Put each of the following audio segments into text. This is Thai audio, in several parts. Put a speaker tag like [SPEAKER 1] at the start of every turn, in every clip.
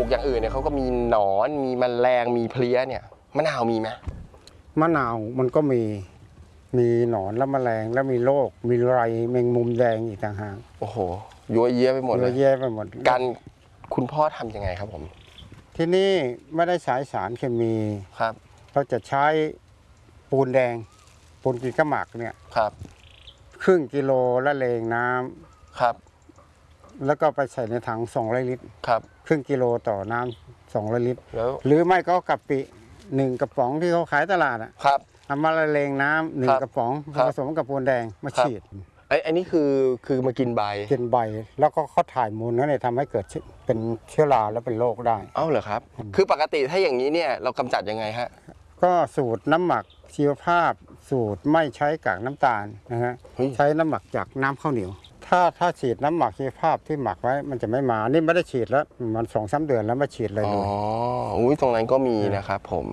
[SPEAKER 1] กอย่างอื่นเนี่ยเขาก็มีหนอนมีแมลงมีเพลี้ยเนี่ยมะนาวมีไหม
[SPEAKER 2] มะนาวมันก็มีหนอนและแมลงแล้วมีโรคมีไรแมงมุมแดงอีกต่างหาก
[SPEAKER 1] โอ้โหยั่วเยี้ยไปหมดเลย
[SPEAKER 2] เยอะแยะไปหมด
[SPEAKER 1] การคุณพ่อทำยังไงครับผม
[SPEAKER 2] ที่นี่ไม่ได้ใช้สารเคมี
[SPEAKER 1] ครับ
[SPEAKER 2] เราจะใช้ปูนแดงปูนกีกระหมักเนี่ย
[SPEAKER 1] ครับ
[SPEAKER 2] ครึ่งกิโลละเลงน้ำ
[SPEAKER 1] ครับ
[SPEAKER 2] แล้วก็ไปใส่ในถัง200 ลิตร
[SPEAKER 1] ครับ
[SPEAKER 2] ครึ่งกิโลต่อน้ำ200 ลิตร
[SPEAKER 1] แล้ว
[SPEAKER 2] หรือไม่ก็กะปิ1 กระป๋องที่เขาขายตลาดอ่ะ
[SPEAKER 1] ครับ
[SPEAKER 2] เอามาละเลงน้ำ1 กระป๋องผสมกับปูนแดงมาฉีด
[SPEAKER 1] อันนี้คือมากินใบ
[SPEAKER 2] แล้วก็เขาถ่ายมูลนั่นเลยทำให้เกิดเป็นเชื้อราแล้วเป็นโรคได้
[SPEAKER 1] เอ้าเหรอครับคือปกติถ้าอย่างนี้เนี่ยเรากำจัดยังไงฮะ
[SPEAKER 2] ก็สูตรน้ำหมักชีวภาพสูตรไม่ใช้กากน้ำตาลนะฮะใช้น้ำหมักจากน้ำข้าวเหนียวถ้าฉีดน้ำหมักชีวภาพที่หมักไว้มันจะไม่มานี่ไม่ได้ฉีดแล้วมัน2-3 เดือนแล้วมาฉีดเลย
[SPEAKER 1] อ๋ออุ้ยตรงนั้นก็มีนะครับผม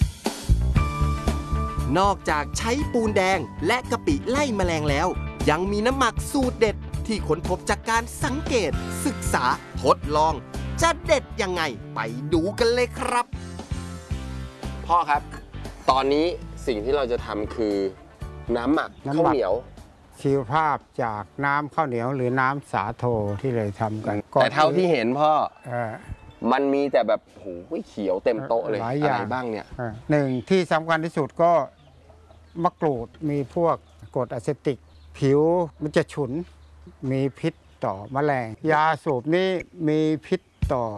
[SPEAKER 3] นอกจากใช้ปูนแดงและกะปิไล่แมลงแล้วยังมีน้ำหมักสูตรเด็ดที่ค้นพบจากการสังเกตศึกษาทดลองจะเด็ดยังไงไปดูกันเลยครับ
[SPEAKER 1] พ่อครับตอนนี้สิ่งที่เราจะทำคือน้ำหมักข้าวเหนียว
[SPEAKER 2] ชีวภาพจากน้ำข้าวเหนียวหรือน้ำสาโทที่เลยทำกัน
[SPEAKER 1] แต่เท่าที่เห็นพ่อมันมีแต่แบบโอ้โหเขียวเต็มโต๊ะเลยอะไรบ้างเนี่ย
[SPEAKER 2] หนึ่งที่สำคัญที่สุดก็มะกรูดมีพวกกรดอะเซติกผิวมันจะฉุนมีพิษต่อแมลงยาสูบนี้มีพิษต่อ